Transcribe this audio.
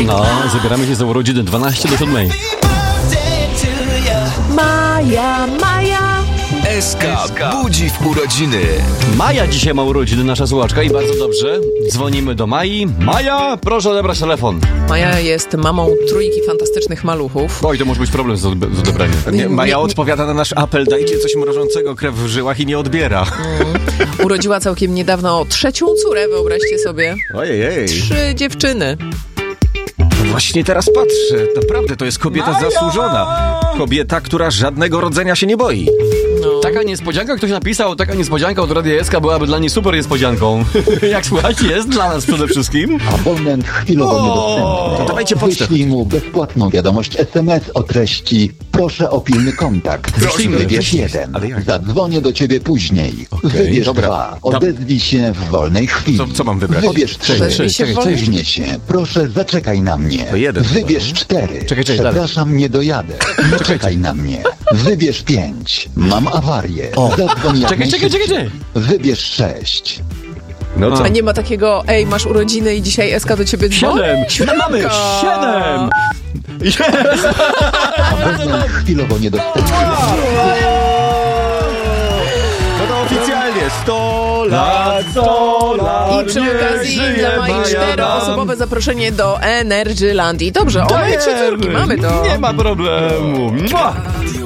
No, zabieramy się za urodziny 12 do 7. Maja. SK budzi w urodziny. Maja dzisiaj ma urodziny, nasza słuchaczka, i bardzo dobrze. Dzwonimy do Mai. Maja, proszę odebrać telefon. Maja jest mamą trójki fantastycznych maluchów. Oj, to może być problem z odebraniem. Maja odpowiada na nasz apel: dajcie coś mrożącego krew w żyłach, i nie odbiera. Urodziła całkiem niedawno trzecią córę, wyobraźcie sobie. Ojej. 3 dziewczyny. Właśnie teraz patrzę. Naprawdę, to jest kobieta zasłużona. Kobieta, która żadnego rodzenia się nie boi. Taka niespodzianka, ktoś napisał, taka niespodzianka od Radia SK byłaby dla niej super niespodzianką. Jak słuchajcie, jest dla nas przede wszystkim. Abonent chwilowo niedostępny. To dawajcie pocztę. Wyślij mu bezpłatną wiadomość SMS o treści: proszę o pilny kontakt. Wybierz 1. Ale jak? Zadzwonię do ciebie później. Wybierz dobra. 2. Odezwij się w wolnej chwili. Co mam wybrać? Wybierz 3. Odezwij się w wolnej Spóźnię się. Proszę, zaczekaj na mnie. To 1. Wybierz 4. Czekaj, Przepraszam, nie dojadę. Czekaj na mnie. Wybierz 5. Mam awarię. Zadzwoń jak Czekaj. najszybciej. Wybierz 6. No co? A nie ma takiego: ej, masz urodziny i dzisiaj SK do ciebie dzwoni? 7! Mamy 7! Abonent chwilowo niedostępny. No to oficjalnie 100 lat. I przy okazji dla Mai 4-osobowe zaproszenie do Energylandii. Dobrze, Dajemy. mamy 3 córki, mamy to. Nie ma problemu. Mua.